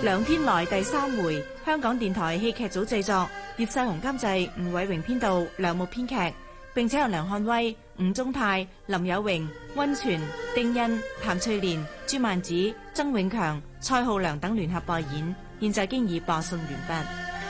梁天來第3回，香港電台戲劇組製作，葉世雄監製，吳偉榮編導，梁木編劇，並且由梁漢威、吳宗泰、林有榮、溫泉、丁欣、譚翠蓮、朱曼子、曾永強、蔡浩良等聯合播演，現在經已播送完畢。